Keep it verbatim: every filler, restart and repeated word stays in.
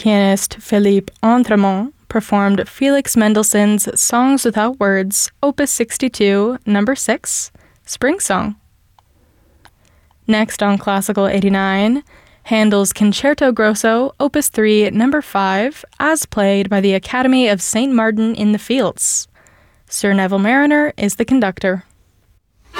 pianist Philippe Entremont performed Felix Mendelssohn's Songs Without Words, Opus sixty-two, number six, Spring Song. Next on Classical eighty-nine, Handel's Concerto Grosso, Opus three, number five, as played by the Academy of Saint Martin in the Fields. Sir Neville Marriner is the conductor.